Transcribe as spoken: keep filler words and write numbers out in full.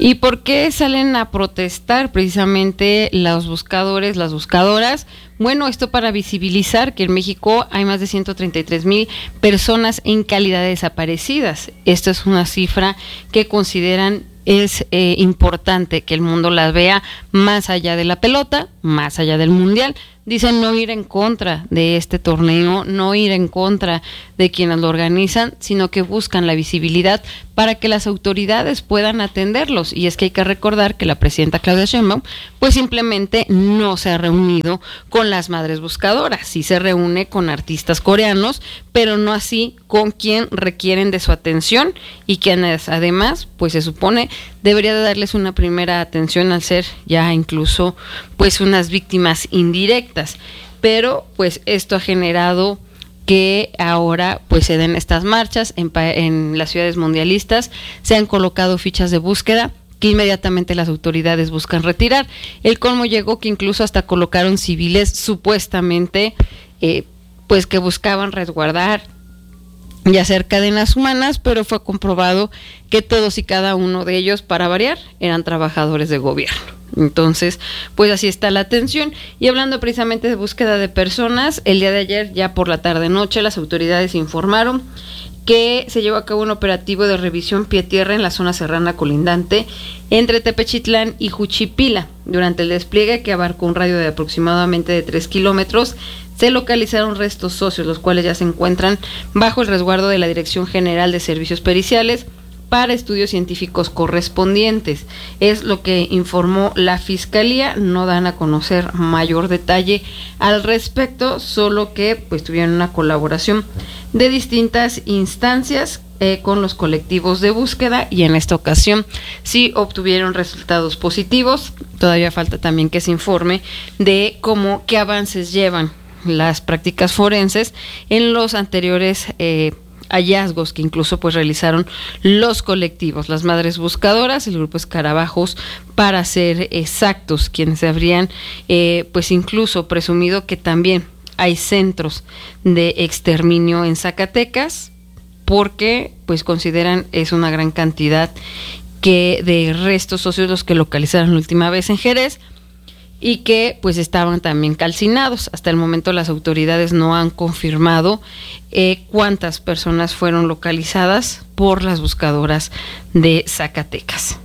¿Y por qué salen a protestar precisamente los buscadores, las buscadoras? Bueno, esto para visibilizar que en México hay más de ciento treinta y tres mil personas en calidad de desaparecidas. Esta es una cifra que consideran es eh, importante que el mundo las vea más allá de la pelota, más allá del mundial. Dicen no ir en contra de este torneo, no ir en contra de quienes lo organizan, sino que buscan la visibilidad para que las autoridades puedan atenderlos. Y es que hay que recordar que la presidenta Claudia Sheinbaum pues simplemente no se ha reunido con las madres buscadoras, sí se reúne con artistas coreanos, pero no así con quien requieren de su atención y quienes además pues se supone debería de darles una primera atención al ser ya incluso pues unas víctimas indirectas, pero pues esto ha generado que ahora pues se den estas marchas en, en las ciudades mundialistas, se han colocado fichas de búsqueda que inmediatamente las autoridades buscan retirar. El colmo llegó que incluso hasta colocaron civiles supuestamente eh, pues que buscaban resguardar y hacer cadenas humanas, pero fue comprobado que todos y cada uno de ellos, para variar, eran trabajadores de gobierno. Entonces, pues así está la atención. Y hablando precisamente de búsqueda de personas, el día de ayer, ya por la tarde-noche, las autoridades informaron que se llevó a cabo un operativo de revisión pie-tierra en la zona serrana colindante entre Tepechitlán y Juchipila. Durante el despliegue, que abarcó un radio de aproximadamente de tres kilómetros, se localizaron restos óseos, los cuales ya se encuentran bajo el resguardo de la Dirección General de Servicios Periciales para estudios científicos correspondientes. Es lo que informó la Fiscalía. No dan a conocer mayor detalle al respecto, solo que pues tuvieron una colaboración de distintas instancias eh, con los colectivos de búsqueda, y en esta ocasión sí obtuvieron resultados positivos. Todavía falta también que se informe de cómo, qué avances llevan las prácticas forenses en los anteriores eh, hallazgos que incluso pues realizaron los colectivos, las madres buscadoras, el grupo Escarabajos, para ser exactos, quienes habrían eh, pues incluso presumido que también hay centros de exterminio en Zacatecas, porque pues consideran es una gran cantidad que de restos óseos los que localizaron la última vez en Jerez, y que pues estaban también calcinados. Hasta el momento las autoridades no han confirmado eh, cuántas personas fueron localizadas por las buscadoras de Zacatecas.